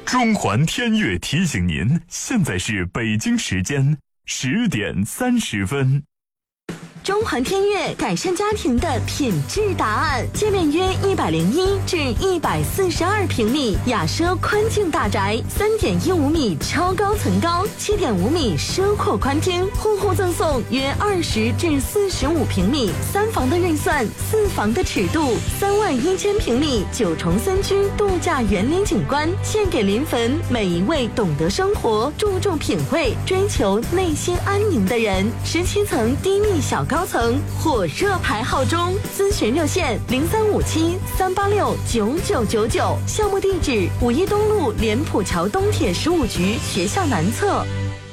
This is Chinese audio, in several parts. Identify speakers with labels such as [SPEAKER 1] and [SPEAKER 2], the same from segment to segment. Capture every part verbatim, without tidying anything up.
[SPEAKER 1] 中环天悦提醒您，现在是北京时间十点三十分。
[SPEAKER 2] 中环天悦改善家庭的品质答案，界面约一百零一至一百四十二平米，雅奢宽净大宅，三点一五米超高层高，七点五米奢阔宽厅，户户赠送约二十至四十五平米，三房的预算，四房的尺度，三万一千平米九重森区度假园林景观，献给临汾每一位懂得生活、注重品味、追求内心安宁的人。十七层低密小高层火热排号中，咨询热线零三五七三八六九九九九，项目地址五一东路莲浦桥东铁十五局学校南侧。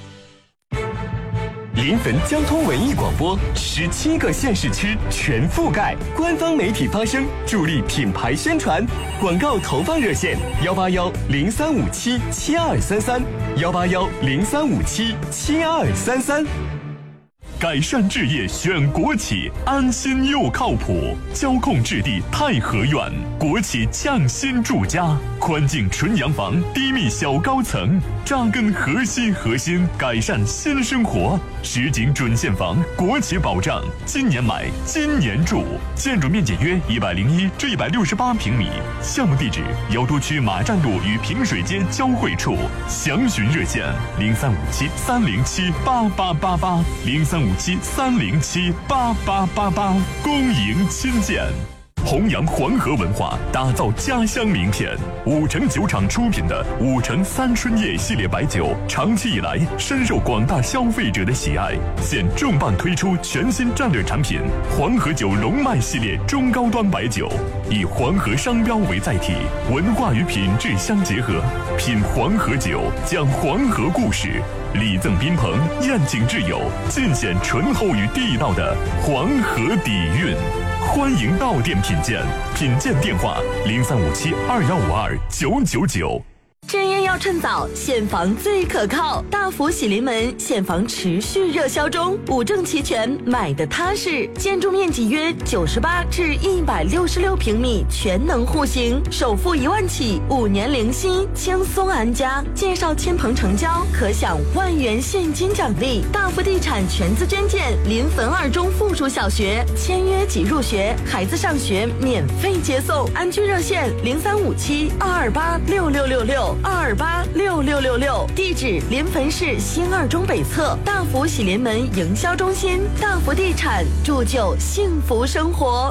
[SPEAKER 3] 临汾交通文艺广播，十七个县市区全覆盖，官方媒体发声，助力品牌宣传。广告投放热线：幺八幺零三五七七二三三，幺八幺零三五七七二三三。
[SPEAKER 1] 改善置业选国企，安心又靠谱。交控置地太和苑，国企匠心住家，宽净纯洋房，低密小高层，扎根核心核心，改善新生活。实景准现房，国企保障，今年买，今年住。建筑面积约一百零一至一百六十八平米。项目地址：瑶都区马站路与平水街交汇处。详询热线：零三五七三零七八八八八，零三五七三零七八八八八。恭迎亲见。弘扬黄河文化，打造家乡名片。五城酒厂出品的五城三春叶系列白酒，长期以来深受广大消费者的喜爱。现重磅推出全新战略产品黄河酒龙脉系列中高端白酒，以黄河商标为载体，文化与品质相结合。品黄河酒，讲黄河故事，礼赠宾朋，宴请挚友，尽显醇厚与地道的黄河底蕴。欢迎到店品鉴，品鉴电话零三五七二幺五二九九九。
[SPEAKER 2] 置业要趁早，现房最可靠。大福喜临门现房持续热销中，五证齐全，买的踏实。建筑面积约九十八至一百六十六平米，全能户型，首付一万起，五年零息，轻松安家。介绍亲朋成交，可享万元现金奖励。大福地产全资捐建临汾二中附属小学，签约即入学，孩子上学免费接送。安居热线零三五七二二八六六六六。二二八六六六六，地址临汾市新二中北侧大福喜临门营销中心。大福地产铸就幸福生活。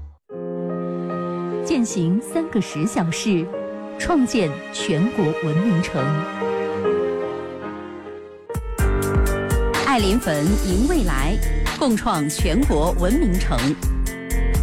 [SPEAKER 4] 践行三个十小时，创建全国文明城。爱临汾，迎未来，共创全国文明城。